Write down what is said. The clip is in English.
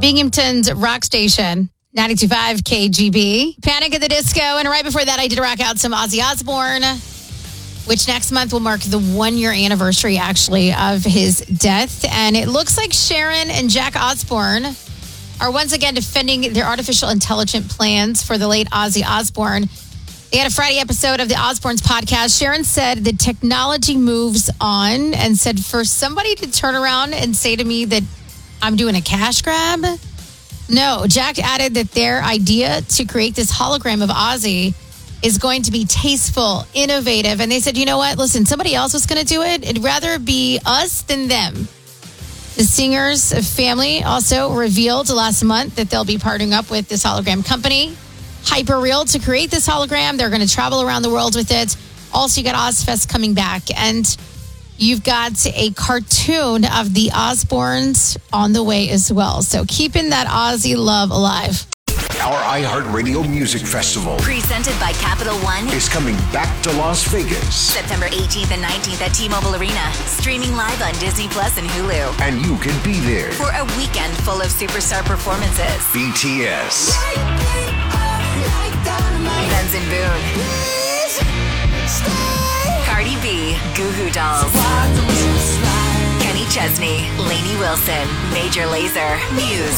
Binghamton's rock station, 92.5 KGB. Panic at the Disco. And right before that, I did rock out some Ozzy Osbourne, which next month will mark the 1-year anniversary, actually, of his death. And it looks like Sharon and Jack Osbourne are once again defending their artificial intelligent plans for the late Ozzy Osbourne. They had a Friday episode of the Osbournes podcast. Sharon said the technology moves on and said for somebody to turn around and say to me that I'm doing a cash grab. No, Jack added that their idea to create this hologram of Ozzy is going to be tasteful, innovative. And they said, you know what? Listen, somebody else was going to do it. It'd rather be us than them. The singer's family also revealed last month that they'll be partnering up with this hologram company, Hyperreal, to create this hologram. They're going to travel around the world with it. Also, you got Ozfest coming back, and you've got a cartoon of the Osbournes on the way as well. So keeping that Ozzy love alive. Our iHeartRadio Music Festival, presented by Capital One, is coming back to Las Vegas. September 18th and 19th at T-Mobile Arena. Streaming live on Disney Plus and Hulu. And you can be there for a weekend full of superstar performances. BTS, Benz and Boone, Cardi B, Goo Goo Dolls, Kenny Chesney, Lainey Wilson, Major Lazer, Muse.